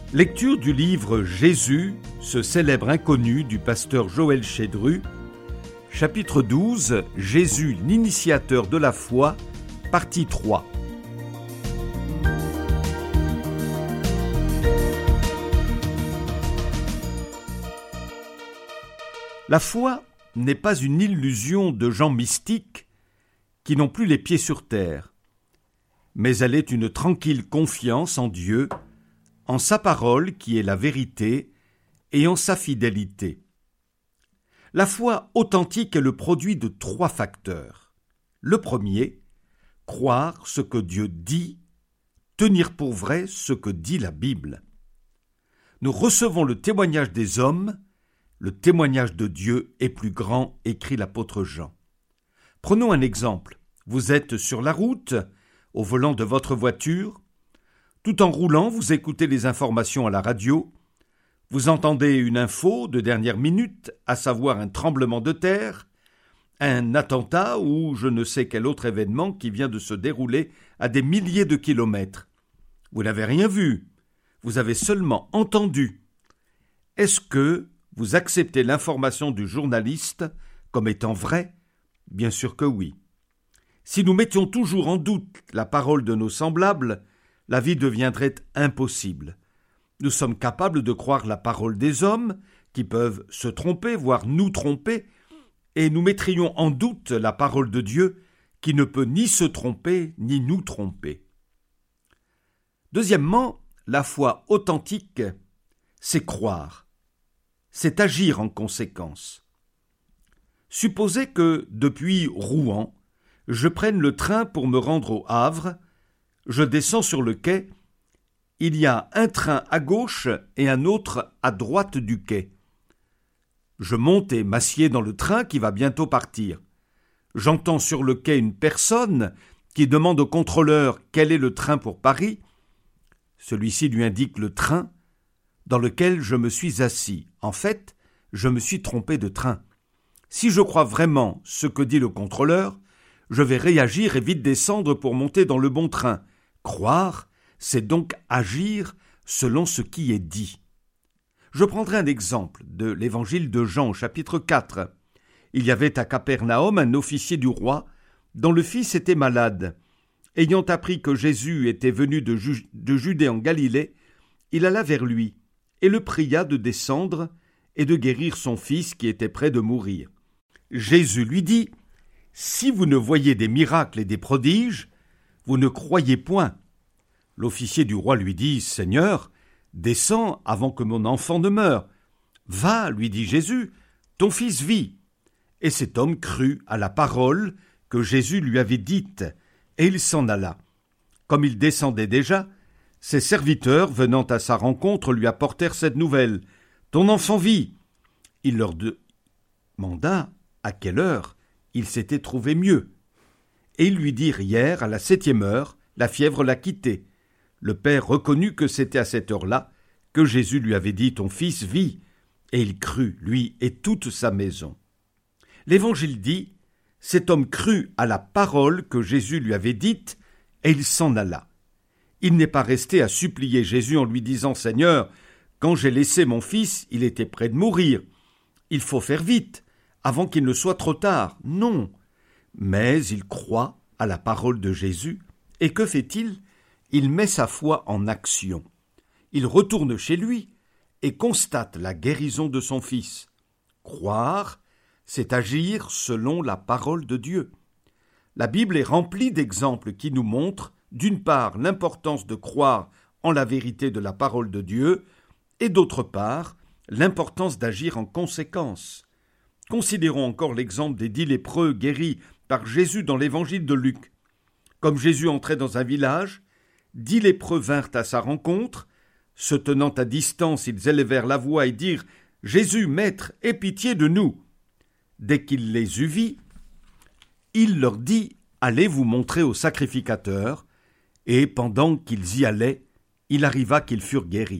Lecture du livre Jésus, ce célèbre inconnu du pasteur Joël Chédru, chapitre 12, Jésus l'initiateur de la foi, partie 3. La foi n'est pas une illusion de gens mystiques qui n'ont plus les pieds sur terre, mais elle est une tranquille confiance en Dieu, en sa parole qui est la vérité et en sa fidélité. La foi authentique est le produit de 3 facteurs. Le premier, croire ce que Dieu dit, tenir pour vrai ce que dit la Bible. Nous recevons le témoignage des hommes, le témoignage de Dieu est plus grand, écrit l'apôtre Jean. Prenons un exemple. Vous êtes sur la route, au volant de votre voiture. Tout en roulant, vous écoutez les informations à la radio. Vous entendez une info de dernière minute, à savoir un tremblement de terre, un attentat ou je ne sais quel autre événement qui vient de se dérouler à des milliers de kilomètres. Vous n'avez rien vu, vous avez seulement entendu. Est-ce que vous acceptez l'information du journaliste comme étant vraie ? Bien sûr que oui. Si nous mettions toujours en doute la parole de nos semblables, la vie deviendrait impossible. Nous sommes capables de croire la parole des hommes, qui peuvent se tromper, voire nous tromper, et nous mettrions en doute la parole de Dieu, qui ne peut ni se tromper, ni nous tromper. Deuxièmement, la foi authentique, c'est croire. C'est agir en conséquence. Supposez que, depuis Rouen, je prenne le train pour me rendre au Havre. Je descends sur le quai. Il y a un train à gauche et un autre à droite du quai. Je monte et m'assieds dans le train qui va bientôt partir. J'entends sur le quai une personne qui demande au contrôleur quel est le train pour Paris. Celui-ci lui indique le train dans lequel je me suis assis. En fait, je me suis trompé de train. Si je crois vraiment ce que dit le contrôleur, je vais réagir et vite descendre pour monter dans le bon train. Croire, c'est donc agir selon ce qui est dit. Je prendrai un exemple de l'évangile de Jean, chapitre 4. Il y avait à Capernaum un officier du roi, dont le fils était malade. Ayant appris que Jésus était venu de Judée en Galilée, il alla vers lui et le pria de descendre et de guérir son fils qui était près de mourir. Jésus lui dit : « Si vous ne voyez des miracles et des prodiges, vous ne croyez point. » L'officier du roi lui dit : « Seigneur, descends avant que mon enfant ne meure. »« Va, lui dit Jésus, ton fils vit. » Et cet homme crut à la parole que Jésus lui avait dite, et il s'en alla. Comme il descendait déjà, ses serviteurs, venant à sa rencontre, lui apportèrent cette nouvelle : « Ton enfant vit. » Il leur demanda à quelle heure il s'était trouvé mieux. Et ils lui dirent : « Hier, à la 7e heure, la fièvre l'a quitté. » Le père reconnut que c'était à cette heure-là que Jésus lui avait dit : « Ton fils vit. » Et il crut, lui et toute sa maison. L'Évangile dit : cet homme crut à la parole que Jésus lui avait dite, et il s'en alla. Il n'est pas resté à supplier Jésus en lui disant : « Seigneur, quand j'ai laissé mon fils, il était près de mourir. Il faut faire vite, avant qu'il ne soit trop tard. » Non. Mais il croit à la parole de Jésus, et que fait-il ? Il met sa foi en action. Il retourne chez lui et constate la guérison de son fils. Croire, c'est agir selon la parole de Dieu. La Bible est remplie d'exemples qui nous montrent, d'une part, l'importance de croire en la vérité de la parole de Dieu, et d'autre part, l'importance d'agir en conséquence. Considérons encore l'exemple des 10 lépreux guéris par Jésus dans l'évangile de Luc. Comme Jésus entrait dans un village, 10 lépreux vinrent à sa rencontre. Se tenant à distance, ils élevèrent la voix et dirent : « Jésus, Maître, aie pitié de nous !» Dès qu'il les eut vus, il leur dit : « Allez vous montrer au sacrificateur. » Et pendant qu'ils y allaient, il arriva qu'ils furent guéris.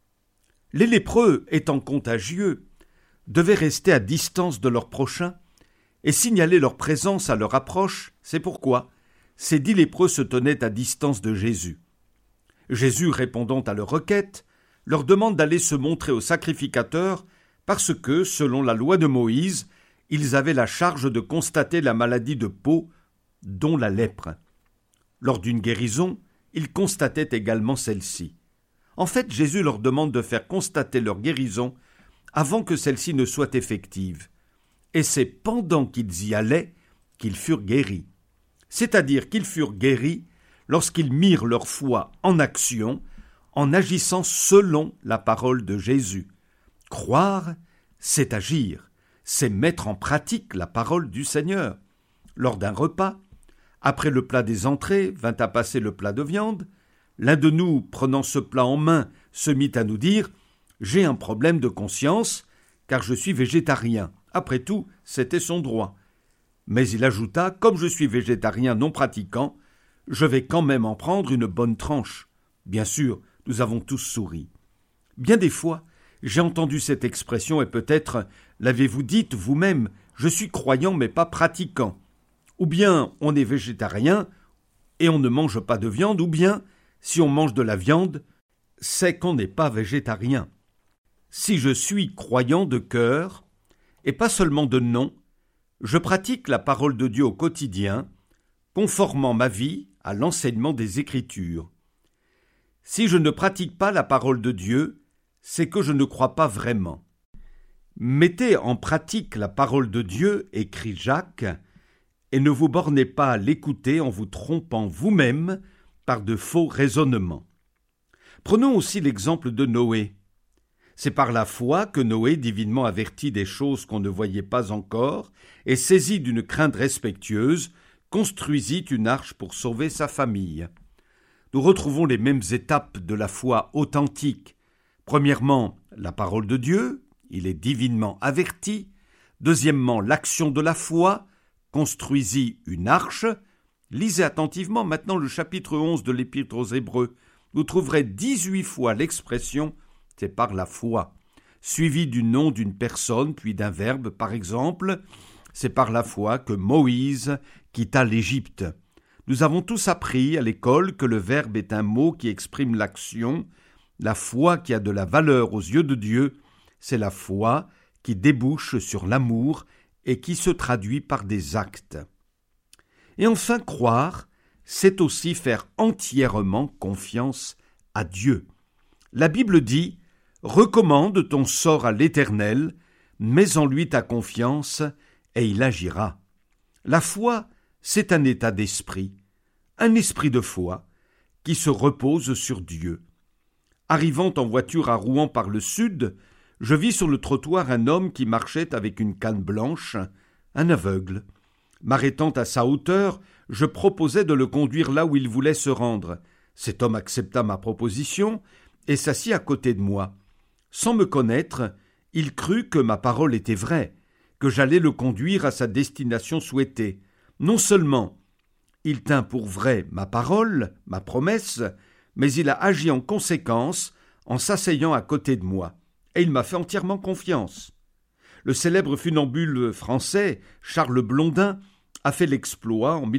Les lépreux, étant contagieux, devaient rester à distance de leur prochain et signaler leur présence à leur approche. C'est pourquoi ces 10 lépreux se tenaient à distance de Jésus. Jésus, répondant à leur requête, leur demande d'aller se montrer au sacrificateur parce que, selon la loi de Moïse, ils avaient la charge de constater la maladie de peau, dont la lèpre. Lors d'une guérison, ils constataient également celle-ci. En fait, Jésus leur demande de faire constater leur guérison avant que celle-ci ne soit effective. Et c'est pendant qu'ils y allaient qu'ils furent guéris. C'est-à-dire qu'ils furent guéris lorsqu'ils mirent leur foi en action, en agissant selon la parole de Jésus. Croire, c'est agir, c'est mettre en pratique la parole du Seigneur. Lors d'un repas, après le plat des entrées, vint à passer le plat de viande. L'un de nous, prenant ce plat en main, se mit à nous dire « J'ai un problème de conscience, car je suis végétarien. » Après tout, c'était son droit. Mais il ajouta « Comme je suis végétarien non pratiquant, je vais quand même en prendre une bonne tranche. » Bien sûr, nous avons tous souri. Bien des fois, j'ai entendu cette expression et peut-être l'avez-vous dite vous-même « Je suis croyant mais pas pratiquant ». Ou bien on est végétarien et on ne mange pas de viande, ou bien si on mange de la viande, c'est qu'on n'est pas végétarien. Si je suis croyant de cœur, et pas seulement de nom, je pratique la parole de Dieu au quotidien, conformant ma vie à l'enseignement des Écritures. Si je ne pratique pas la parole de Dieu, c'est que je ne crois pas vraiment. Mettez en pratique la parole de Dieu, écrit Jacques, et ne vous bornez pas à l'écouter en vous trompant vous-même par de faux raisonnements. Prenons aussi l'exemple de Noé. C'est par la foi que Noé, divinement averti des choses qu'on ne voyait pas encore, et saisi d'une crainte respectueuse, construisit une arche pour sauver sa famille. Nous retrouvons les mêmes étapes de la foi authentique. Premièrement, la parole de Dieu, il est divinement averti. Deuxièmement, l'action de la foi, construisit une arche. Lisez attentivement maintenant le chapitre 11 de l'Épître aux Hébreux. Vous trouverez 18 fois l'expression « c'est par la foi », suivi du nom d'une personne puis d'un verbe, par exemple « c'est par la foi que Moïse quitta l'Égypte ». Nous avons tous appris à l'école que le verbe est un mot qui exprime l'action. La foi qui a de la valeur aux yeux de Dieu, c'est la foi qui débouche sur l'amour et qui se traduit par des actes. Et enfin, croire, c'est aussi faire entièrement confiance à Dieu. La Bible dit « Recommande ton sort à l'Éternel, mets en lui ta confiance, et il agira. » La foi, c'est un état d'esprit, un esprit de foi, qui se repose sur Dieu. Arrivant en voiture à Rouen par le sud, je vis sur le trottoir un homme qui marchait avec une canne blanche, un aveugle. M'arrêtant à sa hauteur, je proposai de le conduire là où il voulait se rendre. Cet homme accepta ma proposition et s'assit à côté de moi. Sans me connaître, il crut que ma parole était vraie, que j'allais le conduire à sa destination souhaitée. Non seulement il tint pour vraie ma parole, ma promesse, mais il a agi en conséquence en s'asseyant à côté de moi, et il m'a fait entièrement confiance. Le célèbre funambule français Charles Blondin a fait l'exploit, en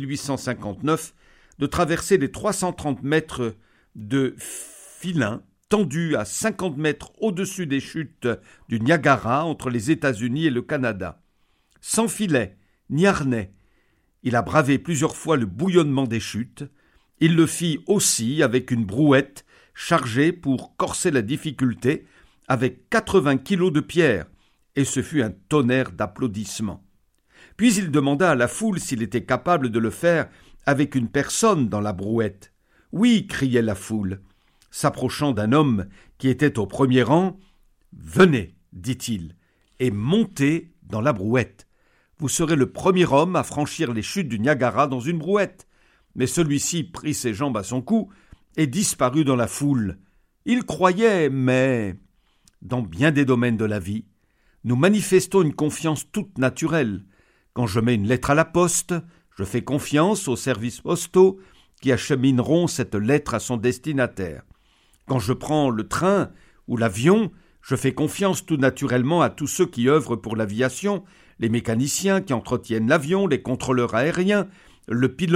1859, de traverser les 330 mètres de filin tendus à 50 mètres au-dessus des chutes du Niagara entre les États-Unis et le Canada. Sans filet, ni harnais, il a bravé plusieurs fois le bouillonnement des chutes. Il le fit aussi avec une brouette chargée pour corser la difficulté avec 80 kilos de pierre, et ce fut un tonnerre d'applaudissements. Puis il demanda à la foule s'il était capable de le faire avec une personne dans la brouette. « Oui » criait la foule. S'approchant d'un homme qui était au premier rang, « Venez » dit-il, « et montez dans la brouette. Vous serez le premier homme à franchir les chutes du Niagara dans une brouette. » Mais celui-ci prit ses jambes à son cou et disparut dans la foule. Il croyait, mais dans bien des domaines de la vie, nous manifestons une confiance toute naturelle. Quand je mets une lettre à la poste, je fais confiance aux services postaux qui achemineront cette lettre à son destinataire. Quand je prends le train ou l'avion, je fais confiance tout naturellement à tous ceux qui œuvrent pour l'aviation, les mécaniciens qui entretiennent l'avion, les contrôleurs aériens, le pilote